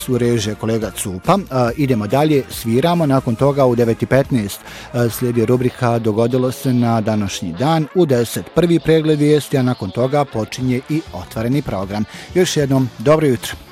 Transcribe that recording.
reže kolega Cupa. Idemo dalje, sviramo, nakon toga u 9:15 slijedi rubrika Dogodilo se na današnji dan, u 10 prvi pregled vijesti, a nakon toga počinje i otvoreni program. Još jednom, dobro jutro.